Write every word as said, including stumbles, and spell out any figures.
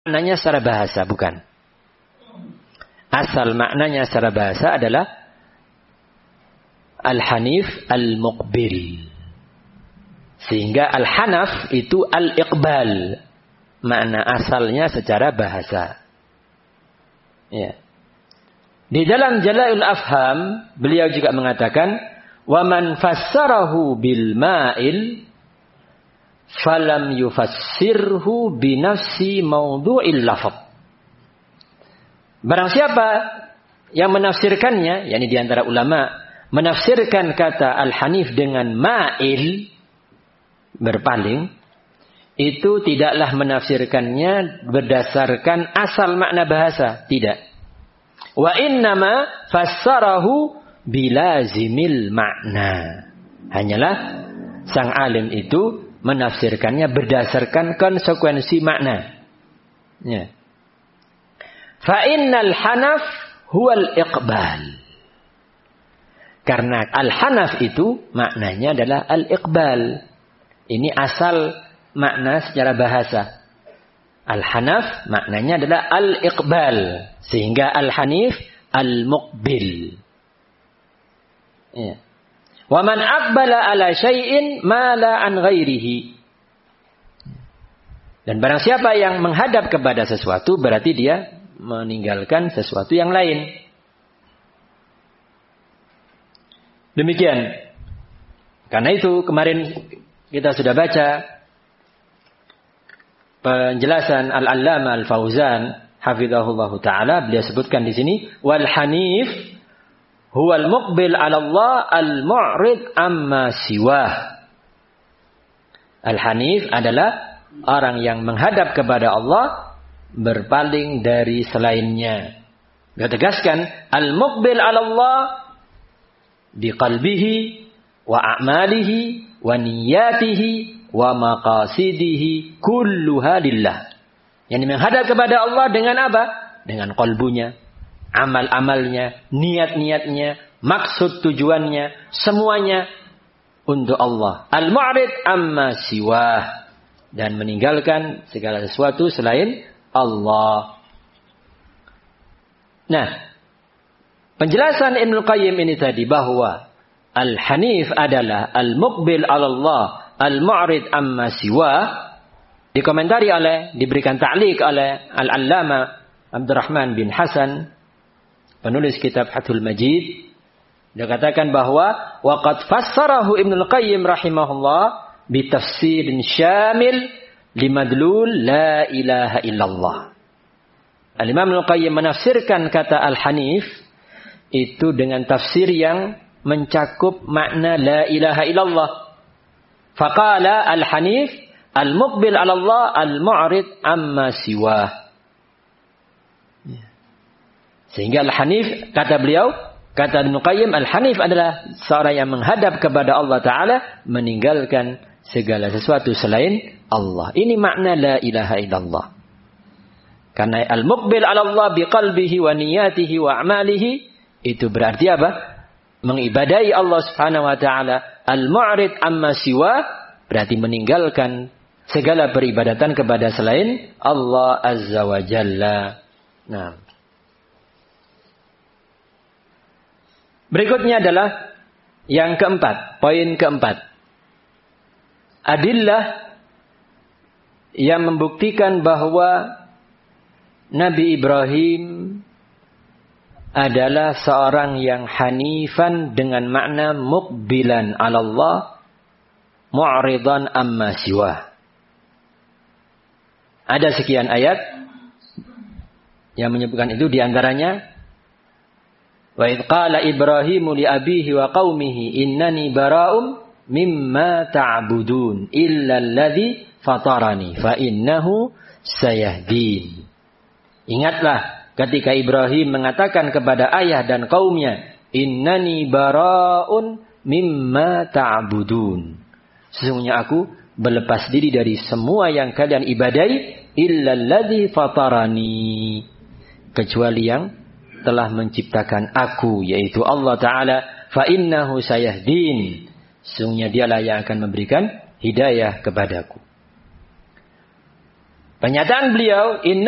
maknanya secara bahasa, bukan. Asal maknanya secara bahasa adalah Al-Hanif Al-Muqbil. Sehingga Al-Hanaf itu Al-Iqbal. Makna asalnya secara bahasa. Ya. Di dalam Jala'ul Afham, beliau juga mengatakan, wa man fassarahu bil ma'il falam yufassirhu binafsi mawdu'il lafaz. Barang siapa yang menafsirkannya, yakni di antara ulama, menafsirkan kata Al-Hanif dengan ma'il, berpaling, itu tidaklah menafsirkannya berdasarkan asal makna bahasa. Tidak. Wa innama fassarahu bilazimil makna. Hanyalah sang alim itu menafsirkannya berdasarkan konsekuensi makna. Ya. Fa innal hanaf huwal iqbal. Karena al-hanaf itu maknanya adalah al-iqbal. Ini asal makna secara bahasa. Al-hanaf maknanya adalah al-iqbal. Sehingga al-hanif al-muqbil. Ya. Wa man aqbala ala syai'in mala an ghairihi. Dan barang siapa yang menghadap kepada sesuatu, berarti dia meninggalkan sesuatu yang lain. Demikian. Karena itu kemarin kita sudah baca penjelasan Al-Allamah Al-Fauzan hafizahullahu taala, beliau sebutkan di sini wal hanif huwal muqbil 'ala Allah al-mu'rid amma siwah. Al-hanif adalah orang yang menghadap kepada Allah, berpaling dari selainnya. Dia tegaskan al-muqbil 'ala Allah biqalbihi wa a'malihi wa niyatihi wa maqasidihi kulluha lillah. Yang menghadap kepada Allah dengan apa? Dengan qalbunya, amal-amalnya, niat-niatnya, maksud tujuannya, semuanya untuk Allah. Al-mu'rid amma siwah, dan meninggalkan segala sesuatu selain Allah. Nah, penjelasan Ibnu Qayyim ini tadi bahwa Al-Hanif adalah Al-Muqbil 'ala Allah, Al-Mu'rid amma siwa, dikomentari oleh, diberikan ta'liq oleh Al-Allamah Abdurrahman bin Hasan, penulis kitab Fathul Majid. Dia katakan bahwa waqad fassarahu Ibnu Qayyim rahimahullah bitafsirin syamil limadlul la ilaha illallah. Al-Imam Ibnu Qayyim menafsirkan kata Al-Hanif itu dengan tafsir yang mencakup makna la ilaha illallah. Faqala al-hanif al-muqbil 'ala Allah al-mu'rid amma siwah. Sehingga al-hanif, kata beliau, kata Ibnu Qayyim, al-hanif adalah seorang yang menghadap kepada Allah Ta'ala, meninggalkan segala sesuatu selain Allah. Ini makna la ilaha illallah. Karena al-muqbil 'ala Allah biqalbihi wa niyatihi wa a'malihi, itu berarti apa? Mengibadahi Allah Subhanahu wa taala. Al-mu'rid amma siwa berarti meninggalkan segala peribadatan kepada selain Allah Azza wa Jalla. Nah. Berikutnya adalah yang keempat, poin keempat. Adillah yang membuktikan bahwa Nabi Ibrahim adalah seorang yang hanifan dengan makna muqbilan 'ala Allah, mu'ridan amma siwa. Ada sekian ayat yang menyebutkan itu, di antaranya wa idz qala Ibrahimu li abihi wa qaumihi innani bara'um mimma ta'budun illa alladzi fatarani fa innahu sayahdin. Ingatlah ketika Ibrahim mengatakan kepada ayah dan kaumnya, innani bara'un mimma ta'budun. Sesungguhnya aku berlepas diri dari semua yang kalian ibadai, illa alladzi fatarani, kecuali yang telah menciptakan aku, yaitu Allah Ta'ala. Fa innahu sayahdin, sesungguhnya dialah yang akan memberikan hidayah kepadaku. Pernyataan beliau, inna